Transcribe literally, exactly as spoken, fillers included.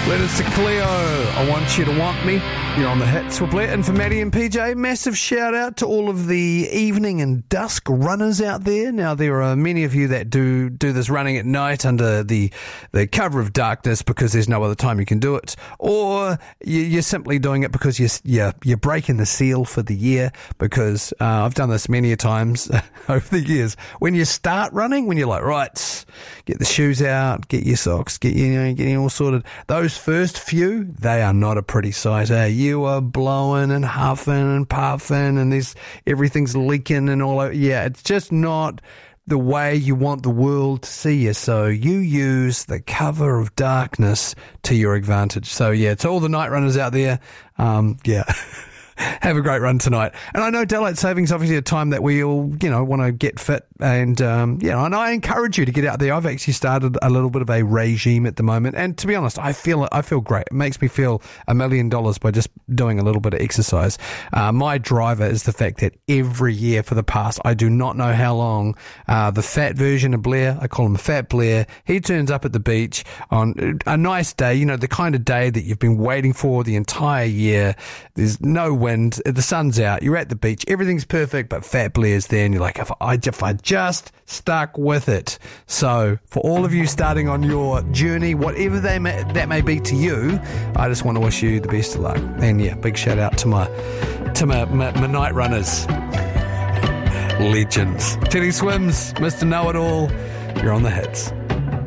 Letters to Cleo, I want you to want me. You're on the hits with Blair. And for Maddie and P J, massive shout out to all of the evening and dusk runners out there. Now, there are many of you that do do this running at night under the, the cover of darkness because there's no other time you can do it. Or you, you're simply doing it because you're, you're, you're breaking the seal for the year. Because uh, I've done this many a times over the years. When you start running, when you're like, right, get the shoes out, get your socks, get you know, getting all sorted. Those first few, they are not a pretty sight, eh? You are blowing and huffing and puffing and there's everything's leaking and all over. Yeah, it's just not the way you want the world to see you. So you use the cover of darkness to your advantage. So yeah, to all the night runners out there, um, yeah. Have a great run tonight. And I know daylight savings obviously a time that we all, you know, want to get fit. And, um, yeah, and I encourage you to get out there. I've actually started a little bit of a regime at the moment. And to be honest, I feel I feel great. It makes me feel a million dollars by just doing a little bit of exercise. Uh, my driver is the fact that every year for the past, I do not know how long, uh, the fat version of Blair, I call him Fat Blair, he turns up at the beach on a nice day, you know, the kind of day that you've been waiting for the entire year. There's no wind, the sun's out, you're at the beach, everything's perfect, but Fat Blair's there, and you're like, if I, if I just stuck with it. So, for all of you starting on your journey, whatever they may, that may be to you, I just want to wish you the best of luck. And yeah, big shout out to my, to my, my, my night runners. Legends. Teddy Swims, Mister Know-It-All, you're on the hits.